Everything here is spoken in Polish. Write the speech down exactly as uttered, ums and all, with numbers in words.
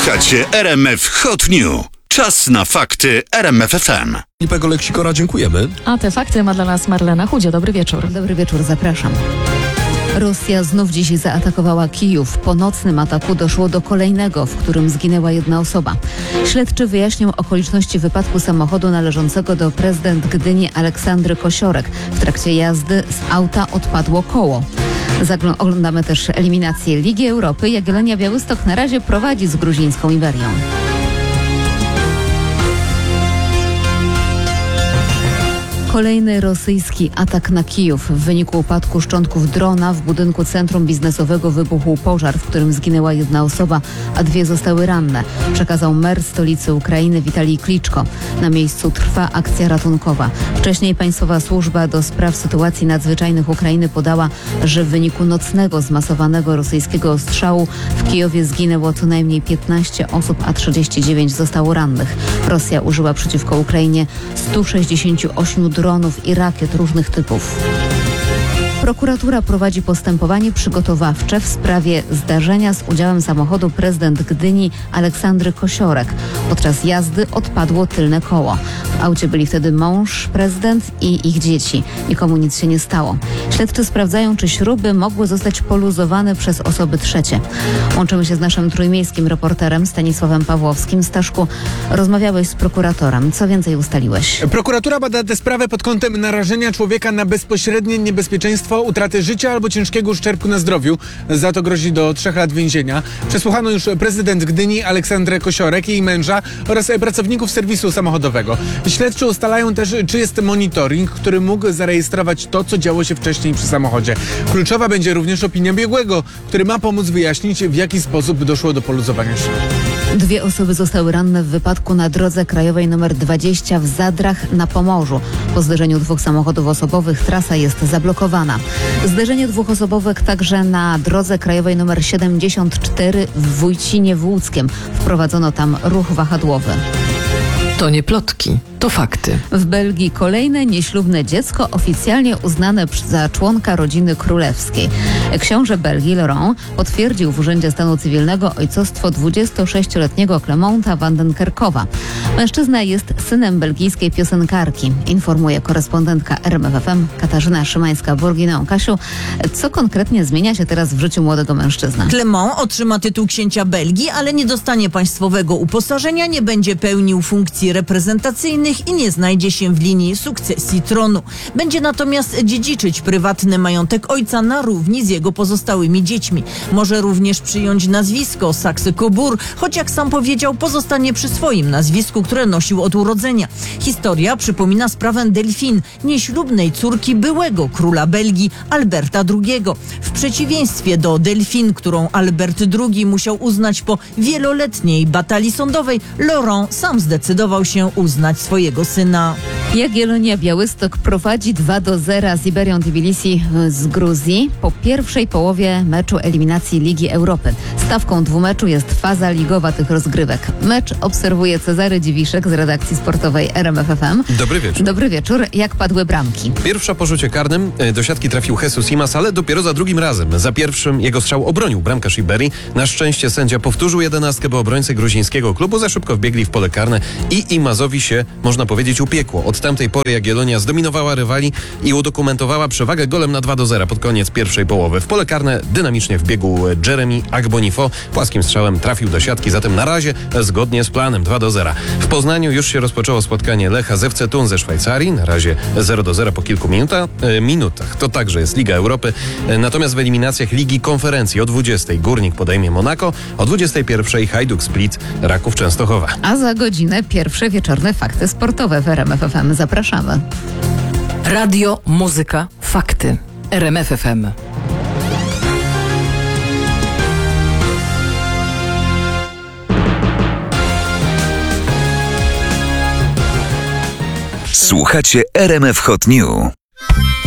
Słuchacie R M F Hot News. Czas na fakty R M F F M. Filipego Leksikora, dziękujemy. A te fakty ma dla nas Marlena Chudzie. Dobry wieczór. Dobry wieczór, zapraszam. Rosja znów dziś zaatakowała Kijów. Po nocnym ataku doszło do kolejnego, w którym zginęła jedna osoba. Śledczy wyjaśnią okoliczności wypadku samochodu należącego do prezydent Gdyni Aleksandry Kosiorek. W trakcie jazdy z auta odpadło koło. Zaglą- oglądamy też eliminację Ligi Europy. Jagiellonia Białystok na razie prowadzi z gruzińską Iberią. Kolejny rosyjski atak na Kijów. W wyniku upadku szczątków drona w budynku centrum biznesowego wybuchł pożar, w którym zginęła jedna osoba, a dwie zostały ranne. Przekazał mer stolicy Ukrainy Witalij Kliczko. Na miejscu trwa akcja ratunkowa. Wcześniej Państwowa Służba do Spraw Sytuacji Nadzwyczajnych Ukrainy podała, że w wyniku nocnego zmasowanego rosyjskiego ostrzału w Kijowie zginęło co najmniej piętnaście osób, a trzydzieści dziewięć zostało rannych. Rosja użyła przeciwko Ukrainie stu sześćdziesięciu ośmiu dronów i rakiet różnych typów. Prokuratura prowadzi postępowanie przygotowawcze w sprawie zdarzenia z udziałem samochodu prezydent Gdyni Aleksandry Kosiorek. Podczas jazdy odpadło tylne koło. W aucie byli wtedy mąż, prezydent i ich dzieci. Nikomu nic się nie stało. Śledczy sprawdzają, czy śruby mogły zostać poluzowane przez osoby trzecie. Łączymy się z naszym trójmiejskim reporterem Stanisławem Pawłowskim. Staszku, rozmawiałeś z prokuratorem. Co więcej ustaliłeś? Prokuratura bada tę sprawę pod kątem narażenia człowieka na bezpośrednie niebezpieczeństwo utraty życia albo ciężkiego uszczerbku na zdrowiu. Za to grozi do trzech lat więzienia. Przesłuchano już prezydent Gdyni Aleksandrę Kosiorek, jej męża oraz pracowników serwisu samochodowego. Śledczy ustalają też, czy jest monitoring, który mógł zarejestrować to, co działo się wcześniej przy samochodzie. Kluczowa będzie również opinia biegłego, który ma pomóc wyjaśnić, w jaki sposób doszło do poluzowania szyb. Dwie osoby zostały ranne w wypadku na drodze krajowej nr dwadzieścia w Zadrach na Pomorzu. Po zderzeniu dwóch samochodów osobowych trasa jest zablokowana. Zderzenie dwóch osobowych także na drodze krajowej nr siedemdziesiąt cztery w Wójcinie Łódzkiem. Wprowadzono tam ruch wahadłowy. To nie plotki, to fakty. W Belgii kolejne nieślubne dziecko oficjalnie uznane za członka rodziny królewskiej. Książę Belgii Laurent potwierdził w Urzędzie Stanu Cywilnego ojcostwo dwudziestosześcioletniego Clementa Vandenkerkowa. Mężczyzna jest synem belgijskiej piosenkarki, informuje korespondentka R M F F M Katarzyna Szymańska-Borgineon. Kasiu, co konkretnie zmienia się teraz w życiu młodego mężczyzny? Clement otrzyma tytuł księcia Belgii, ale nie dostanie państwowego uposażenia, nie będzie pełnił funkcji reprezentacyjnych i nie znajdzie się w linii sukcesji tronu. Będzie natomiast dziedziczyć prywatny majątek ojca na równi z jego pozostałymi dziećmi. Może również przyjąć nazwisko Saxe-Cobourg, choć jak sam powiedział, pozostanie przy swoim nazwisku, które nosił od urodzenia. Historia przypomina sprawę Delphine, nieślubnej córki byłego króla Belgii Alberta drugiego. W przeciwieństwie do Delphine, którą Albert drugi musiał uznać po wieloletniej batalii sądowej, Laurent sam zdecydował się uznać swojego syna. Jagiellonia Białystok prowadzi dwa do zera z Iberią Tbilisi z Gruzji po pierwszej połowie meczu eliminacji Ligi Europy. Stawką dwumeczu jest faza ligowa tych rozgrywek. Mecz obserwuje Cezary Dziwiszek z redakcji sportowej R M F F M. Dobry wieczór. Dobry wieczór. Jak padły bramki? Pierwsza po rzucie karnym do siatki trafił Jesus Imas, ale dopiero za drugim razem. Za pierwszym jego strzał obronił bramkarz Iberii. Na szczęście sędzia powtórzył jedenastkę, bo obrońcy gruzińskiego klubu za szybko wbiegli w pole karne i Imazowi się, można powiedzieć, upiekło. Od tamtej pory Jagiellonia zdominowała rywali i udokumentowała przewagę golem na dwa do zera pod koniec pierwszej połowy. W pole karne dynamicznie wbiegł Jeremy Agbonifo. Płaskim strzałem trafił do siatki, zatem na razie zgodnie z planem dwa do zera. W Poznaniu już się rozpoczęło spotkanie Lecha z F C Thun ze Szwajcarii. Na razie zero do zera po kilku minuta, e, minutach. To także jest Liga Europy. E, natomiast w eliminacjach Ligi Konferencji o dwudziestej Górnik podejmie Monako, o dwudziestej pierwszej Hajduk Split Raków Częstochowa. A za godzinę pierwsze wieczorne fakty sportowe w R M F F M. Zapraszamy. Radio, muzyka, fakty. R M F F M. Słuchacie R M F Hot News.